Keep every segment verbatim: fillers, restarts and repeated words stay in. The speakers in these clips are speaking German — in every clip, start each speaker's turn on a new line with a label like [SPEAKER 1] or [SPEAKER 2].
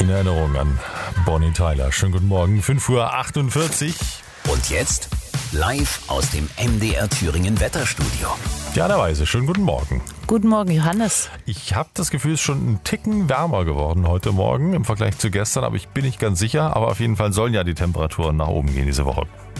[SPEAKER 1] In Erinnerung an Bonnie Tyler. Schönen guten Morgen, fünf Uhr achtundvierzig.
[SPEAKER 2] Und jetzt live aus dem M D R Thüringen Wetterstudio.
[SPEAKER 1] Diana Weise, schönen guten Morgen.
[SPEAKER 3] Guten Morgen, Johannes.
[SPEAKER 1] Ich habe das Gefühl, es ist schon ein Ticken wärmer geworden heute Morgen im Vergleich zu gestern, aber ich bin nicht ganz sicher. Aber auf jeden Fall sollen ja die Temperaturen nach oben gehen diese Woche.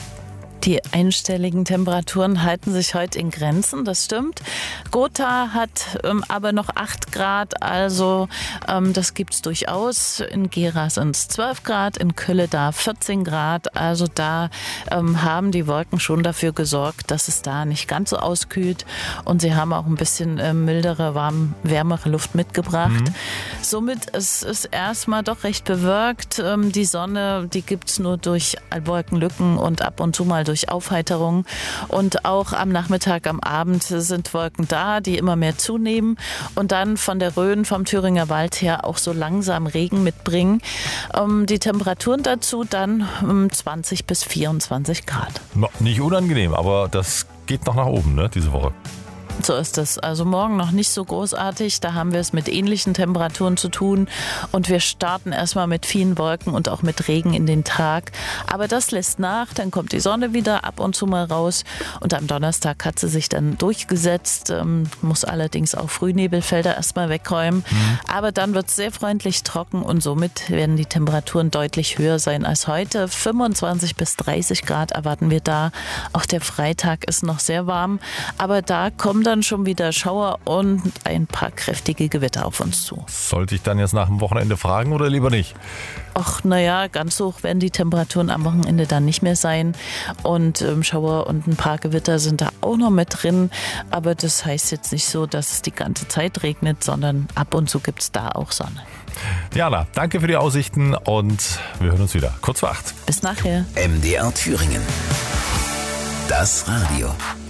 [SPEAKER 3] Die einstelligen Temperaturen halten sich heute in Grenzen, das stimmt. Gotha hat ähm, aber noch acht Grad, also ähm, das gibt's durchaus. In Gera sind es zwölf Grad, in Kölleda vierzehn Grad. Also da ähm, haben die Wolken schon dafür gesorgt, dass es da nicht ganz so auskühlt. Und sie haben auch ein bisschen äh, mildere, warm, wärmere Luft mitgebracht. Mhm. Somit ist es erstmal doch recht bewölkt. Ähm, die Sonne, die gibt's nur durch Wolkenlücken und ab und zu mal durch Aufheiterung. Und auch am Nachmittag, am Abend sind Wolken da, die immer mehr zunehmen und dann von der Rhön, vom Thüringer Wald her auch so langsam Regen mitbringen. Ähm, die Temperaturen dazu dann um zwanzig bis vierundzwanzig Grad.
[SPEAKER 1] No, nicht unangenehm, aber das geht noch nach oben, ne, diese Woche.
[SPEAKER 3] So ist es. Also morgen noch nicht so großartig. Da haben wir es mit ähnlichen Temperaturen zu tun. Und wir starten erstmal mit vielen Wolken und auch mit Regen in den Tag. Aber das lässt nach. Dann kommt die Sonne wieder ab und zu mal raus. Und am Donnerstag hat sie sich dann durchgesetzt. Ähm, muss allerdings auch Frühnebelfelder erstmal wegräumen. Mhm. Aber dann wird es sehr freundlich trocken und somit werden die Temperaturen deutlich höher sein als heute. fünfundzwanzig bis dreißig Grad erwarten wir da. Auch der Freitag ist noch sehr warm. Aber da kommen dann schon wieder Schauer und ein paar kräftige Gewitter auf uns zu.
[SPEAKER 1] Sollte ich dann jetzt nach dem Wochenende fragen oder lieber nicht?
[SPEAKER 3] Ach, naja, ganz hoch werden die Temperaturen am Wochenende dann nicht mehr sein. Und ähm, Schauer und ein paar Gewitter sind da auch noch mit drin. Aber das heißt jetzt nicht so, dass es die ganze Zeit regnet, sondern ab und zu gibt es da auch Sonne.
[SPEAKER 1] Diana, danke für die Aussichten und wir hören uns wieder. Kurz vor acht.
[SPEAKER 3] Bis nachher.
[SPEAKER 2] M D R Thüringen. Das Radio.